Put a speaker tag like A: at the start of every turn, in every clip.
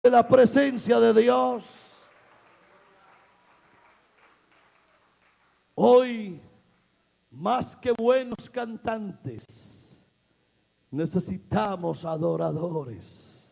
A: de la presencia de Dios. Hoy, más que buenos cantantes, necesitamos adoradores.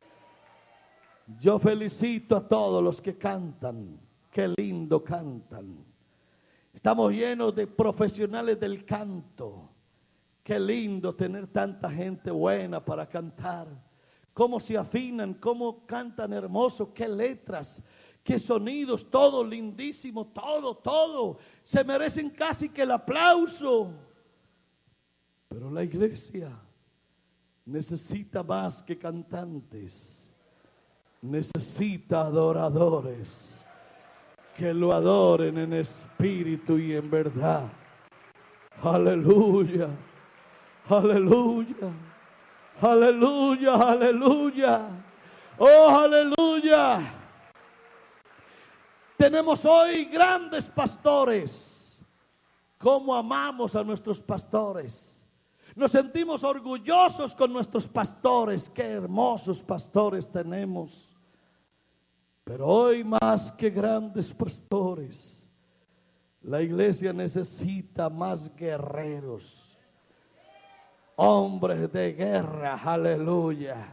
A: Yo felicito a todos los que cantan. Qué lindo cantan. Estamos llenos de profesionales del canto. Qué lindo tener tanta gente buena para cantar. Cómo se afinan, cómo cantan hermoso, qué letras, qué sonidos, todo lindísimo, todo. Se merecen casi que el aplauso. Pero la iglesia necesita más que cantantes. Necesita adoradores que lo adoren en espíritu y en verdad. Aleluya, aleluya, aleluya, aleluya. Oh, aleluya. Tenemos hoy grandes pastores. ¿Cómo amamos a nuestros pastores? Nos sentimos orgullosos con nuestros pastores. Qué hermosos pastores tenemos. Pero hoy, más que grandes pastores, la iglesia necesita más guerreros, hombres de guerra. Aleluya.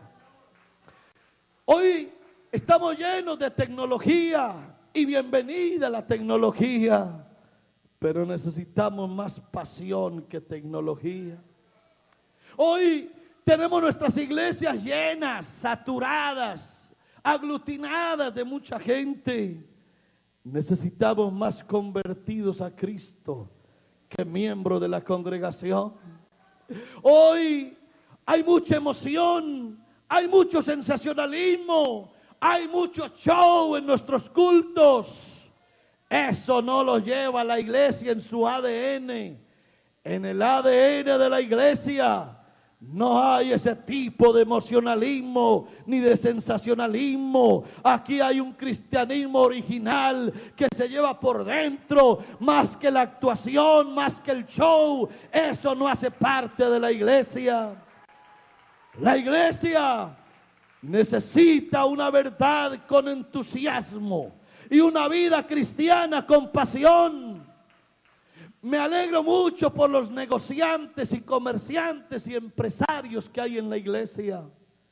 A: Hoy estamos llenos de tecnología y bienvenida la tecnología, pero necesitamos más pasión que tecnología. Hoy tenemos nuestras iglesias llenas, saturadas, aglutinadas de mucha gente. Necesitamos más convertidos a Cristo que miembros de la congregación. Hoy hay mucha emoción, hay mucho sensacionalismo, hay mucho show en nuestros cultos. Eso no lo lleva la iglesia en su ADN. En el ADN de la iglesia no hay ese tipo de emocionalismo ni de sensacionalismo. Aquí hay un cristianismo original que se lleva por dentro, más que la actuación, más que el show. Eso no hace parte de la iglesia. La iglesia necesita una verdad con entusiasmo y una vida cristiana con pasión. Me alegro mucho por los negociantes y comerciantes y empresarios que hay en la iglesia.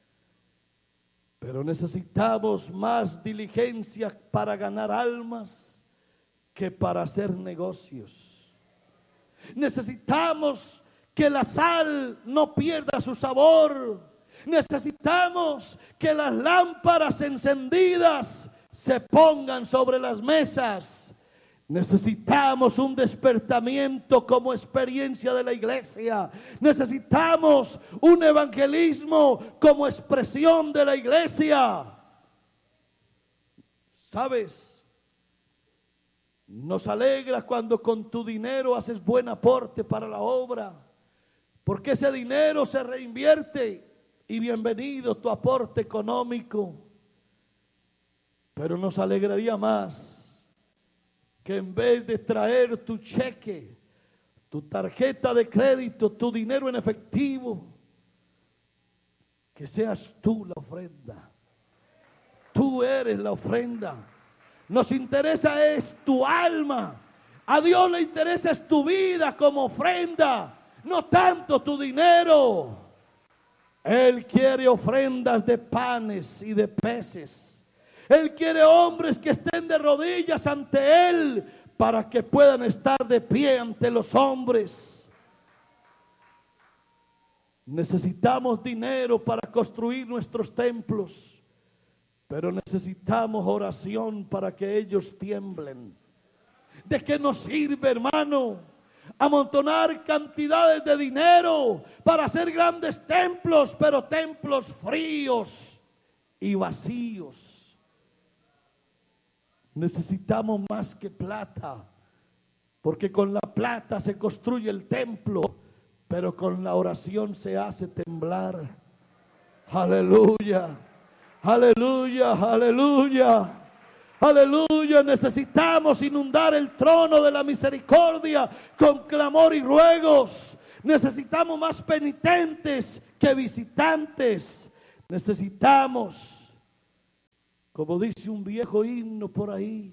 A: Pero necesitamos más diligencia para ganar almas que para hacer negocios. Necesitamos que la sal no pierda su sabor. Necesitamos que las lámparas encendidas se pongan sobre las mesas. Necesitamos un despertamiento como experiencia de la iglesia. Necesitamos un evangelismo como expresión de la iglesia. ¿Sabes? Nos alegra cuando con tu dinero haces buen aporte para la obra, porque ese dinero se reinvierte y bienvenido tu aporte económico. Pero nos alegraría más que en vez de traer tu cheque, tu tarjeta de crédito, tu dinero en efectivo, que seas tú la ofrenda. Tú eres la ofrenda. Nos interesa es tu alma. A Dios le interesa es tu vida como ofrenda, no tanto tu dinero. Él quiere ofrendas de panes y de peces. Él quiere hombres que estén de rodillas ante Él para que puedan estar de pie ante los hombres. Necesitamos dinero para construir nuestros templos, pero necesitamos oración para que ellos tiemblen. ¿De qué nos sirve, hermano, amontonar cantidades de dinero para hacer grandes templos, pero templos fríos y vacíos? Necesitamos más que plata, porque con la plata se construye el templo, pero con la oración se hace temblar. Aleluya, aleluya, aleluya, aleluya. Necesitamos inundar el trono de la misericordia con clamor y ruegos. Necesitamos más penitentes que visitantes. Necesitamos Como dice un viejo himno por ahí,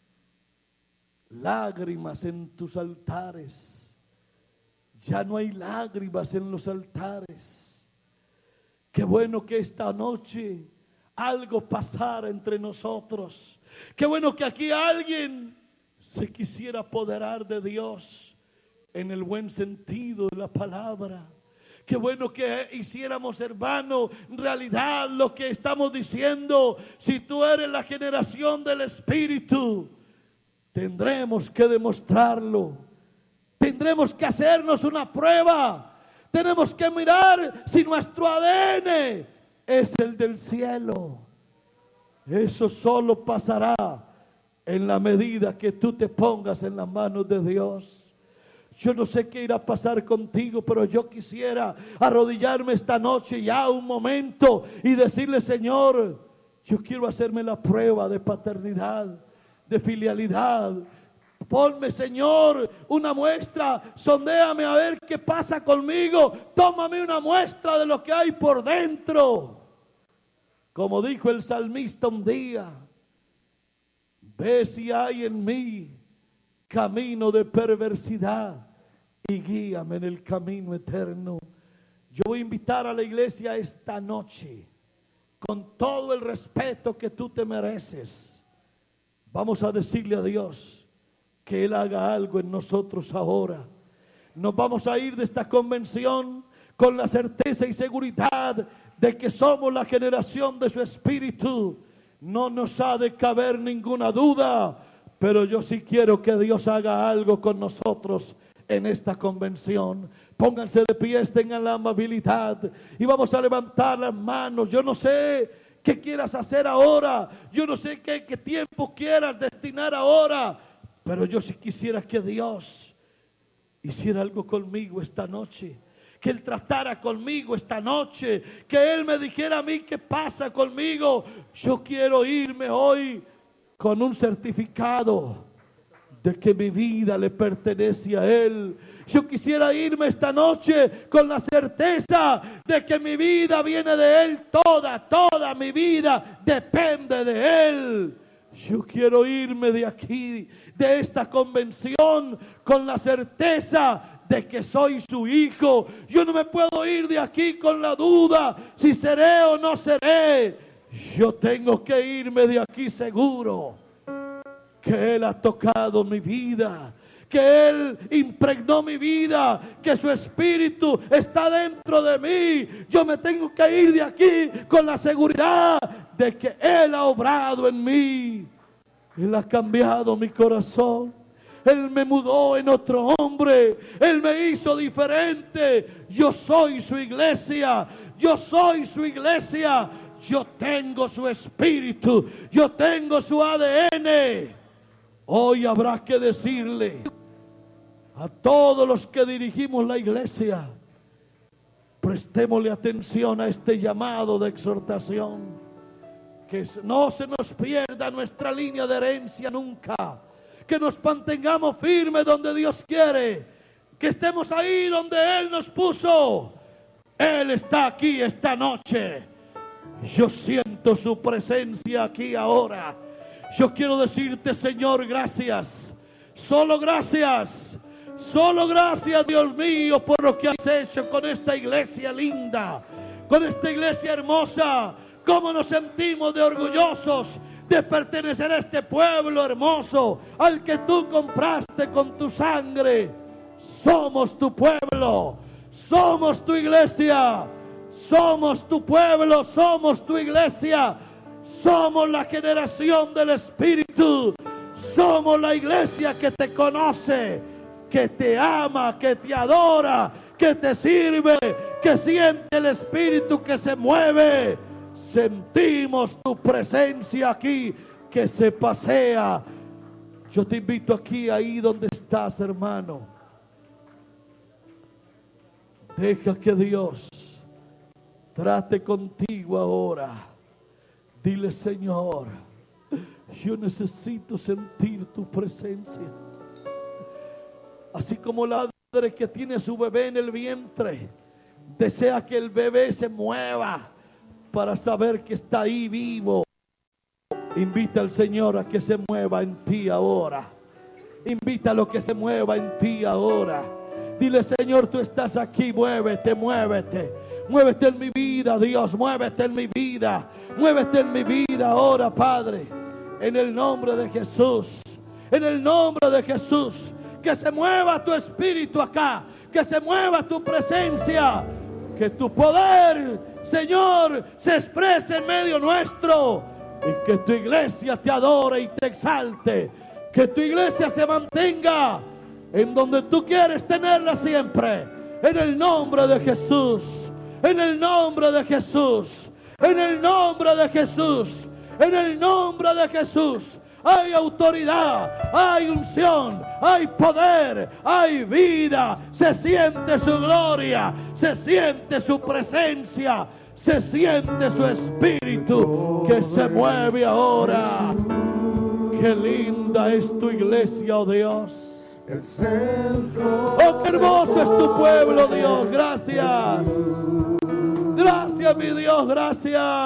A: lágrimas en tus altares. Ya no hay lágrimas en los altares. Qué bueno que esta noche algo pasara entre nosotros. Qué bueno que aquí alguien se quisiera apoderar de Dios en el buen sentido de la palabra. Qué bueno que hiciéramos, hermano, realidad lo que estamos diciendo. Si tú eres la generación del Espíritu, tendremos que demostrarlo. Tendremos que hacernos una prueba. Tenemos que mirar si nuestro ADN es el del cielo. Eso solo pasará en la medida que tú te pongas en las manos de Dios. Yo no sé qué irá a pasar contigo, pero yo quisiera arrodillarme esta noche ya un momento y decirle: Señor, yo quiero hacerme la prueba de paternidad, de filialidad. Ponme, Señor, una muestra, sondéame a ver qué pasa conmigo, tómame una muestra de lo que hay por dentro. Como dijo el salmista un día: ve si hay en mí camino de perversidad y guíame en el camino eterno. Yo voy a invitar a la iglesia esta noche, con todo el respeto que tú te mereces. Vamos a decirle a Dios que Él haga algo en nosotros ahora. Nos vamos a ir de esta convención con la certeza y seguridad de que somos la generación de su Espíritu. No nos ha de caber ninguna duda, pero yo sí quiero que Dios haga algo con nosotros en esta convención. Pónganse de pie, tengan la amabilidad y vamos a levantar las manos. Yo no sé qué quieras hacer ahora, yo no sé qué tiempo quieras destinar ahora, pero yo sí quisiera que Dios hiciera algo conmigo esta noche, que Él tratara conmigo esta noche, que Él me dijera a mí qué pasa conmigo. Yo quiero irme hoy con un certificado de que mi vida le pertenece a Él. Yo quisiera irme esta noche con la certeza de que mi vida viene de Él. Toda mi vida depende de Él. Yo quiero irme de aquí, de esta convención, con la certeza de que soy su hijo. Yo no me puedo ir de aquí con la duda si seré o no seré. Yo tengo que irme de aquí seguro que Él ha tocado mi vida, que Él impregnó mi vida, que su Espíritu está dentro de mí. Yo me tengo que ir de aquí con la seguridad de que Él ha obrado en mí. Él ha cambiado mi corazón. Él me mudó en otro hombre. Él me hizo diferente. Yo soy su iglesia. Yo soy su iglesia. Yo tengo su Espíritu. Yo tengo su ADN. Hoy habrá que decirle a todos los que dirigimos la iglesia: prestémosle atención a este llamado de exhortación. Que no se nos pierda nuestra línea de herencia nunca. Que nos mantengamos firmes donde Dios quiere. Que estemos ahí donde Él nos puso. Él está aquí esta noche. Yo siento su presencia aquí ahora. Yo quiero decirte, Señor, gracias. Solo gracias. Solo gracias, Dios mío, por lo que has hecho con esta iglesia linda, con esta iglesia hermosa. Cómo nos sentimos de orgullosos de pertenecer a este pueblo hermoso al que tú compraste con tu sangre. Somos tu pueblo, somos tu iglesia, somos tu pueblo, somos tu iglesia, somos la generación del Espíritu, somos la iglesia que te conoce, que te ama, que te adora, que te sirve, que siente el Espíritu que se mueve. Sentimos tu presencia aquí que se pasea. Yo te invito aquí, ahí donde estás, hermano. Deja que Dios trate contigo ahora. Dile: Señor, yo necesito sentir tu presencia. Así como la madre que tiene a su bebé en el vientre desea que el bebé se mueva para saber que está ahí vivo, Invita al Señor a que se mueva en ti ahora. Invítalo a que se mueva en ti ahora. Dile: Señor, tú estás aquí, muévete, muévete. Muévete en mi vida, Dios, muévete en mi vida. Muévete en mi vida ahora, Padre. En el nombre de Jesús. En el nombre de Jesús. Que se mueva tu espíritu acá. Que se mueva tu presencia. Que tu poder, Señor, se exprese en medio nuestro. Y que tu iglesia te adore y te exalte. Que tu iglesia se mantenga en donde tú quieres tenerla siempre. En el nombre de Jesús. En el nombre de Jesús. En el nombre de Jesús. En el nombre de Jesús. Hay autoridad, hay unción, hay poder, hay vida. Se siente su gloria, se siente su presencia, se siente su espíritu que se mueve ahora. Qué linda es tu iglesia, oh Dios. Oh, qué hermoso es tu pueblo, Dios. Gracias. Gracias, mi Dios, gracias.